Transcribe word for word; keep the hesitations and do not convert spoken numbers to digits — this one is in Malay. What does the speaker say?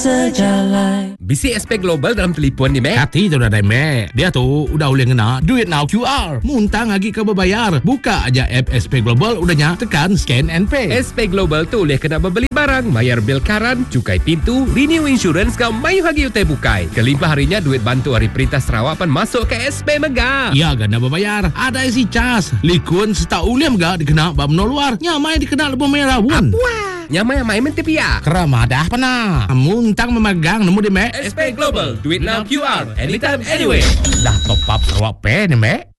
sejalan. Bisi S P Global dalam telefon ni, Mek. Hati tu dah dah, Mek. Dia tu udah boleh kena Duit Now Q R. Muntang lagi ke berbayar. Buka aja app S P Global, udahnya tekan scan and pay. S P Global tu boleh kena membeli barang, bayar bil karan, cukai pintu, renew insurance kau mayu hagi utai bukai. Kelimpah harinya duit bantu hari perintah Sarawak pan masuk ke S P Mega. Ya, gana berbayar. Ada isi cas. Likun setau uliam gak dikena bab no luar. Nyamai dikena lebih merah pun. Wah, nyamai yang main menti pia. Keramadah pernah. Muntang memegang nemu di, Mek. S P Global, duit now Q R, anytime, anywhere. Dah top up Sarawak Pay ni, Mek.